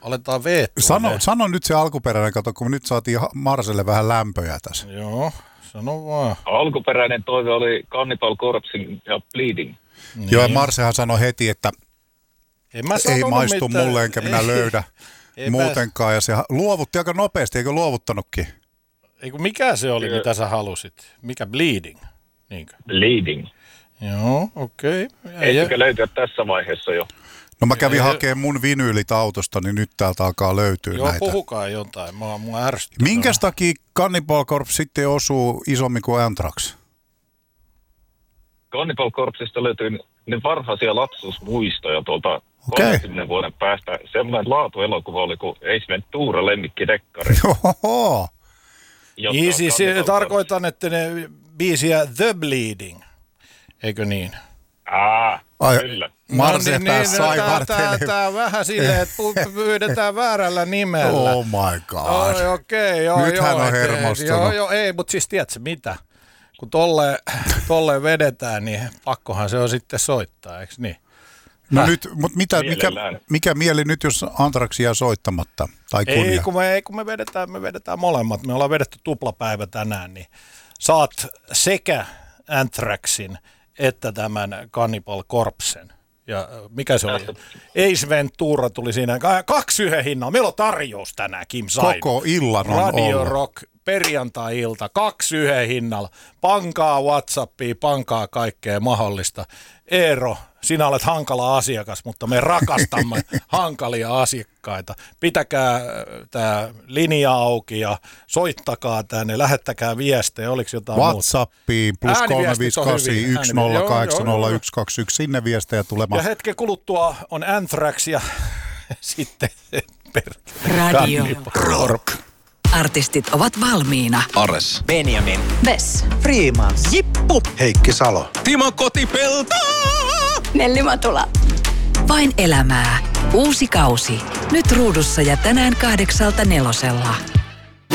aletaan veettua. Sano nyt se alkuperäinen, kato, kun nyt saatiin Marselle vähän lämpöjä tässä. Joo, sano vaan. Alkuperäinen toive oli Cannibal Corpsen ja Bleeding. Niin. Joo, ja Marsehan sanoi heti, että ei maistu mitään. mulle, enkä minä löydä muutenkaan. Ja se luovutti aika nopeasti, eikö luovuttanutkin? Eikö mikä se oli, mitä sä halusit? Mikä Bleeding? Niinkö? Bleeding. Joo, okei. Eikä löytyä tässä vaiheessa jo? No mä kävin hakemaan mun vinyylit autosta, niin nyt täältä alkaa löytyä näitä. Joo, puhukaa jotain. Mua ärsyttää. Minkäs takia Cannibal Corpse sitten osuu isommin kuin Anthrax? Cannibal Corpsesta löytyy ne varhaisia lapsuusmuistoja tuolta 30 vuoden päästä. Semmoinen laatuelokuva oli kuin Ace Ventura lemmikkidekkari. Ohoho. Niin siis tarkoitan, että ne biisiä The Bleeding, eikö niin? Kyllä. Marse pääsi saivartelemaan. Tää vähän silleen, että pyydetään väärällä nimellä. Oh my god. Okei. Nyt hän on hermostunut. Joo, ei, mutta siis tiedätkö mitä? Kun tolleen vedetään, niin pakkohan se on sitten soittaa, eikö niin? No nyt, mutta mikä mieli nyt, jos Anthrax jää soittamatta? Tai ei, kun me vedetään molemmat. Me ollaan vedetty tuplapäivä tänään, niin saat sekä Anthraxin että tämän Cannibal Corpsen. Ja mikä se oli? Ace Ventura tuli siinä. 2 yhden hinnalla. Meillä on tarjous tänään, Kim Saino. Koko illan on Radio ollut. Rock, perjantai-ilta, 2 yhden hinnalla. Pankaa WhatsAppia, pankaa kaikkea mahdollista. Eero, sinä olet hankala asiakas, mutta me rakastamme hankalia asiakkaita. Pitäkää tämä linja auki ja soittakaa tänne, lähettäkää viestejä, oliko jotain WhatsAppiin plus 358 108 121, sinne viestejä tulemaan. Ja hetken kuluttua on Anthrax ja sitten Radio Rock. Artistit ovat valmiina. Ares. Benjamin. Vess. Freemans. Jippu. Heikki Salo. Timo Kotipelto. Nelli Matula. Vain elämää. Uusi kausi. Nyt ruudussa ja tänään 8:00 4.